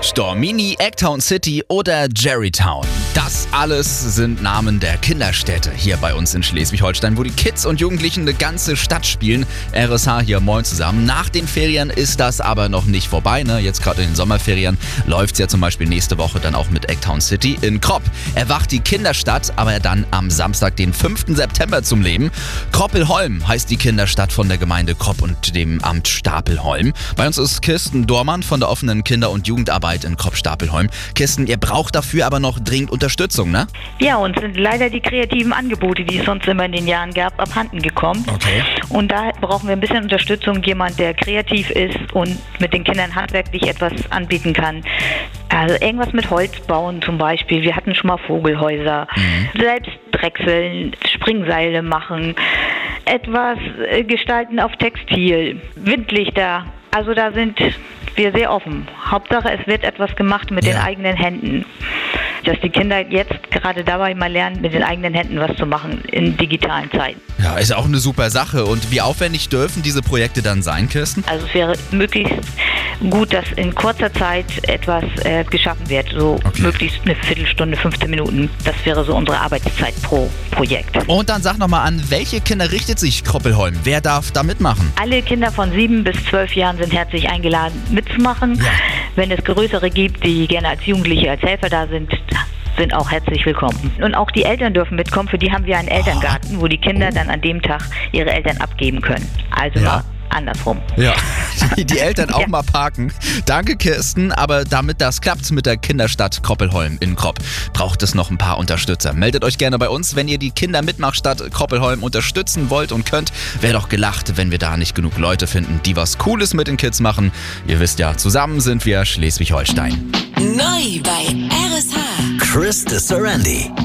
Stormini, Eggtown City oder Jerrytown. Das alles sind Namen der Kinderstädte hier bei uns in Schleswig-Holstein, wo die Kids und Jugendlichen eine ganze Stadt spielen. RSH hier, moin zusammen. Nach den Ferien ist das aber noch nicht vorbei, ne? Jetzt gerade in den Sommerferien läuft es ja zum Beispiel nächste Woche dann auch mit Eggtown City. In Kropp erwacht die Kinderstadt, aber dann am Samstag, den 5. September zum Leben. Kroppelholm heißt die Kinderstadt von der Gemeinde Kropp und dem Amt Stapelholm. Bei uns ist Kirsten Dormann von der offenen Kinder- und Jugendarbeit in Kropp-Stapelholm. Kirsten, ihr braucht dafür aber noch dringend Unterstützung, ne? Ja, uns sind leider die kreativen Angebote, die es sonst immer in den Jahren gab, abhanden gekommen. Okay. Und da brauchen wir ein bisschen Unterstützung, jemand, der kreativ ist und mit den Kindern handwerklich etwas anbieten kann. Also irgendwas mit Holz bauen zum Beispiel. Wir hatten schon mal Vogelhäuser. Selbst drechseln, Springseile machen, etwas gestalten auf Textil, Windlichter. Also da sind wir sehr offen. Hauptsache, es wird etwas gemacht mit den eigenen Händen. Dass die Kinder jetzt gerade dabei mal lernen, mit den eigenen Händen was zu machen in digitalen Zeiten. Ja, ist auch eine super Sache. Und wie aufwendig dürfen diese Projekte dann sein, Kirsten? Also es wäre möglichst gut, dass in kurzer Zeit etwas geschaffen wird. So möglichst eine Viertelstunde, 15 Minuten. Das wäre so unsere Arbeitszeit pro Projekt. Und dann sag nochmal, an welche Kinder richtet sich Kroppelholm? Wer darf da mitmachen? Alle Kinder von 7 bis 12 Jahren sind herzlich eingeladen, mitzumachen. Ja. Wenn es größere gibt, die gerne als Jugendliche, als Helfer da sind auch herzlich willkommen. Und auch die Eltern dürfen mitkommen. Für die haben wir einen Elterngarten, wo die Kinder dann an dem Tag ihre Eltern abgeben können. Also mal andersrum. Ja, die Eltern auch mal parken. Danke, Kirsten. Aber damit das klappt mit der Kinderstadt Kroppelholm in Kropp, braucht es noch ein paar Unterstützer. Meldet euch gerne bei uns, wenn ihr die Kindermitmachstadt Kroppelholm unterstützen wollt und könnt. Wäre doch gelacht, wenn wir da nicht genug Leute finden, die was Cooles mit den Kids machen. Ihr wisst ja, zusammen sind wir Schleswig-Holstein. Neu bei RSH. Chris de Sorandi.